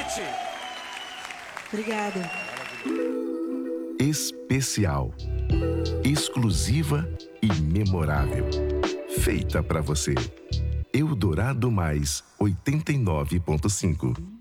Edith. Obrigada. Especial, exclusiva e memorável. Feita pra você. Eldorado Mais 89.5.